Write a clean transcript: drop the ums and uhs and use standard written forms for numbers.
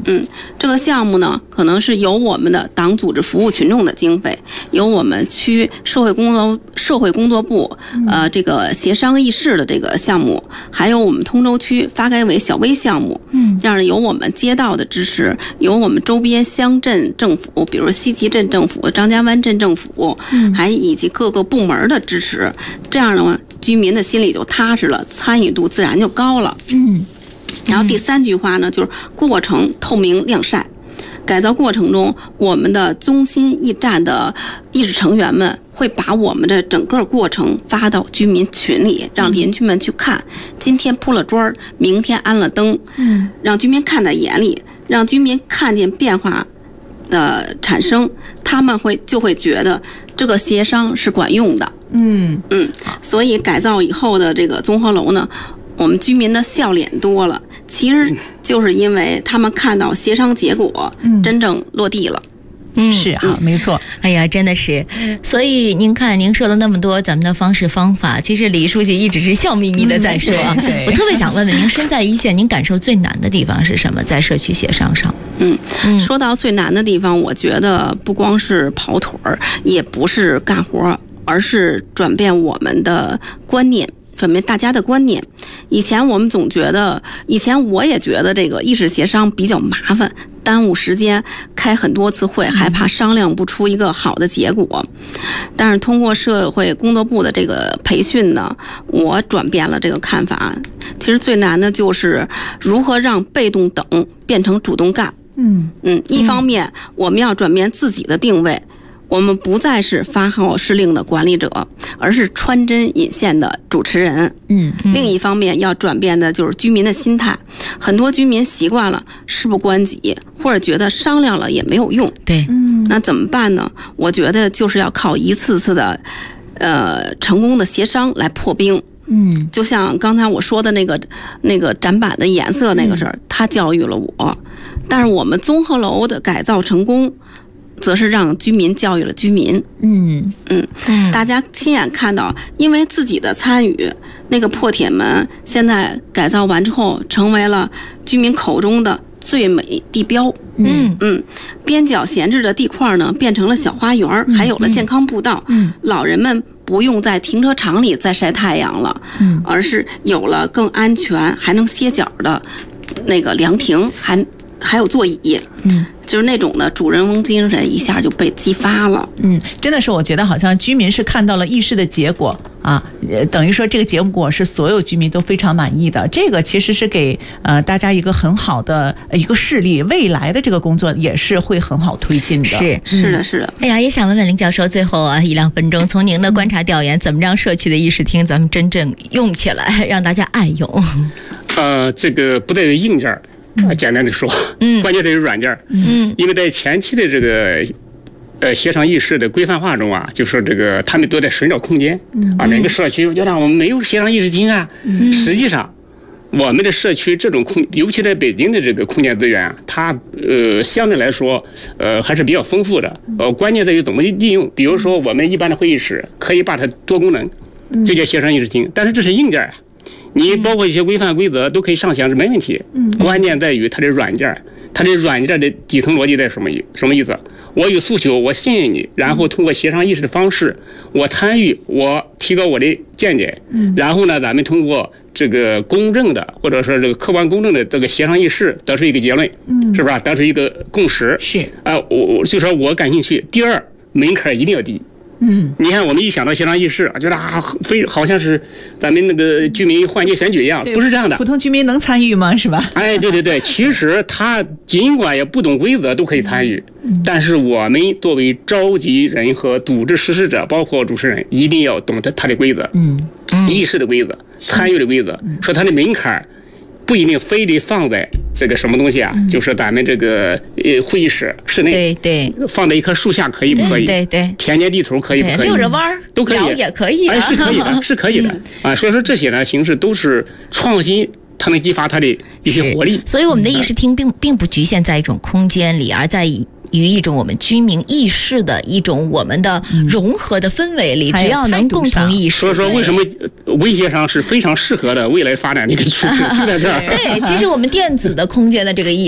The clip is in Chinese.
这个项目呢，可能是由我们的党组织服务群众的经费，由我们区社会工作部这个协商议事的这个项目，还有我们通州区发改委小微项目，这样有我们街道的支持，有我们周边乡镇政府，比如西集镇政府、张家湾镇政府，还以及各个部门的支持，这样呢，居民的心里就踏实了，参与度自然就高了。然后第3句话呢，就是过程透明晾晒。改造过程中，我们的中心驿站的议事成员们会把我们的整个过程发到居民群里，让邻居们去看。今天铺了砖，明天安了灯，让居民看在眼里，让居民看见变化的产生，他们就会觉得这个协商是管用的。所以改造以后的这个综合楼呢，我们居民的笑脸多了，其实就是因为他们看到协商结果真正落地了。 是啊，没错。 哎呀，真的是。所以您看，您说了那么多咱们的方式方法，其实李书记一直是笑眯眯的在说。我特别想问问您，身在一线，您感受最难的地方是什么？在社区协商上。 说到最难的地方，我觉得不光是跑腿儿，也不是干活，而是转变我们的观念。转变大家的观念。以前我也觉得这个议事协商比较麻烦，耽误时间，开很多次会，害怕商量不出一个好的结果。但是通过社会工作部的这个培训呢，我转变了这个看法。其实最难的就是如何让被动等变成主动干。一方面我们要转变自己的定位，我们不再是发号施令的管理者，而是穿针引线的主持人。另一方面要转变的就是居民的心态，很多居民习惯了事不关己，或者觉得商量了也没有用。 对， 那怎么办呢？我觉得就是要靠一次次的成功的协商来破冰。就像刚才我说的那个展板的颜色那个事儿，它教育了我。但是我们综合楼的改造成功，则是让居民教育了居民。大家亲眼看到，因为自己的参与，那个破铁门现在改造完之后，成为了居民口中的最美地标。边角闲置的地块呢，变成了小花园，还有了健康步道。老人们不用在停车场里再晒太阳了，而是有了更安全还能歇脚的那个凉亭，还有座椅。就是那种的主人翁精神一下就被激发了。 真的是我觉得好像居民是看到了议事的结果啊，等于说这个结果是所有居民都非常满意的。这个其实是给大家一个很好的一个示例，未来的这个工作也是会很好推进的。 是的。 哎呀，也想问问林教授，最后啊1-2分钟，从您的观察调研，怎么让社区的议事厅咱们真正用起来，让大家爱用？ 这个不在于硬件。简单的说，关键在于软件。因为在前期的这个协商议事的规范化中啊，就说这个他们都在寻找空间每个社区就让我们没有协商议事厅啊。实际上，我们的社区这种尤其在北京的这个空间资源，它相对来说还是比较丰富的。关键在于怎么利用。比如说，我们一般的会议室可以把它多功能，就叫协商议事厅，但是这是硬件啊。你包括一些规范规则都可以上墙是没问题，关键在于它的软件，它的软件的底层逻辑在什么意思？我有诉求，我信任你，然后通过协商议事的方式，我参与，我提高我的见解，然后呢，咱们通过这个公正的或者说这个客观公正的这个协商议事，得出一个结论，是不是？得出一个共识。我就说我感兴趣。第二，门槛一定要低。你看，我们一想到协商议事，觉得好像是咱们那个居民换届选举一样，不是这样的。 普通居民能参与吗？是吧？ 对，其实他尽管也不懂规则，都可以参与。但是我们作为召集人和组织实施者，包括主持人，一定要懂得他的规则，议事的规则，参与的规则，说他的门槛不一定非得放在这个什么东西啊，就是咱们这个会议室室内， 对， 放在一棵树下可以不可以？ 对， 田间地头可以不可以？ 溜着弯儿都可以， 也可以， 是可以的，是可以的啊。所以说这些呢形式都是创新，它能激发它的一些活力。 所以我们的议事厅并不局限在一种空间里，而在于一种我们居民意识的一种我们的融合的氛围里，只要能共同意识。 所以说，为什么微协商是非常适合的未来发展的一个趋势，就在这儿。 对，其实我们电子的空间的这个意